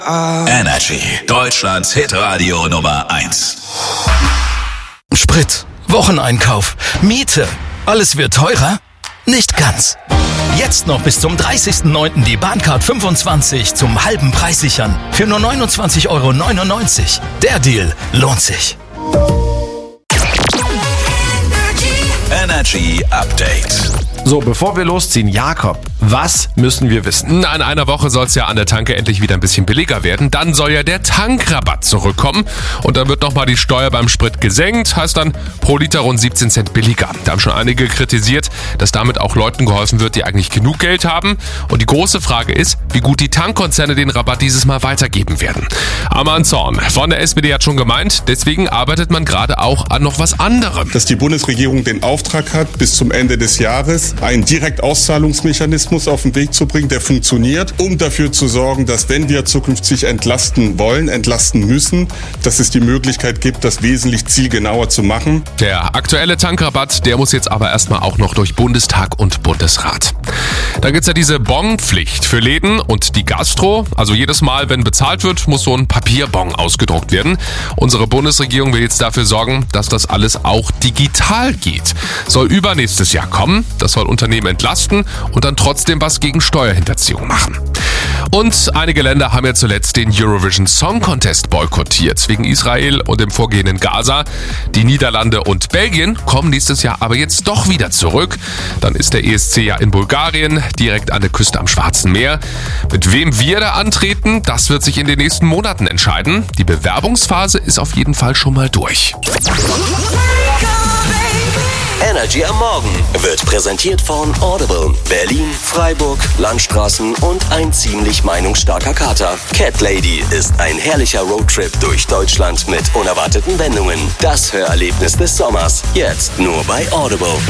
Energy, Deutschlands Hitradio Nummer 1. Sprit, Wocheneinkauf, Miete, alles wird teurer? Nicht ganz. Jetzt noch bis zum 30.09. die Bahncard 25 zum halben Preis sichern. Für nur 29,99 €. Der Deal lohnt sich. Energy Update. So, bevor wir losziehen, Jakob, was müssen wir wissen? In einer Woche soll es ja an der Tanke endlich wieder ein bisschen billiger werden. Dann soll ja der Tankrabatt zurückkommen. Und dann wird nochmal die Steuer beim Sprit gesenkt. Heißt dann pro Liter rund 17 Cent billiger. Da haben schon einige kritisiert, dass damit auch Leuten geholfen wird, die eigentlich genug Geld haben. Und die große Frage ist, wie gut die Tankkonzerne den Rabatt dieses Mal weitergeben werden. Arman Zorn von der SPD hat schon gemeint, deswegen arbeitet man gerade auch an noch was anderem. Dass die Bundesregierung den Auftrag hat, bis zum Ende des Jahres einen Direktauszahlungsmechanismus auf den Weg zu bringen, der funktioniert, um dafür zu sorgen, dass wenn wir zukünftig entlasten wollen, entlasten müssen, dass es die Möglichkeit gibt, das wesentlich zielgenauer zu machen. Der aktuelle Tankrabatt, der muss jetzt aber erstmal auch noch durch Bundestag und Bundesrat. Dann gibt's ja diese Bonpflicht für Läden und die Gastro. Also jedes Mal, wenn bezahlt wird, muss so ein Papierbon ausgedruckt werden. Unsere Bundesregierung will jetzt dafür sorgen, dass das alles auch digital geht. Soll übernächstes Jahr kommen. Das soll Unternehmen entlasten und dann trotzdem was gegen Steuerhinterziehung machen. Und einige Länder haben ja zuletzt den Eurovision Song Contest boykottiert, wegen Israel und dem Vorgehen in Gaza. Die Niederlande und Belgien kommen nächstes Jahr aber jetzt doch wieder zurück. Dann ist der ESC ja in Bulgarien, direkt an der Küste am Schwarzen Meer. Mit wem wir da antreten, das wird sich in den nächsten Monaten entscheiden. Die Bewerbungsphase ist auf jeden Fall schon mal durch. Energy am Morgen wird präsentiert von Audible, Berlin, Freiburg, Landstraßen und ein ziemlich meinungsstarker Kater. Cat Lady ist ein herrlicher Roadtrip durch Deutschland mit unerwarteten Wendungen. Das Hörerlebnis des Sommers, jetzt nur bei Audible.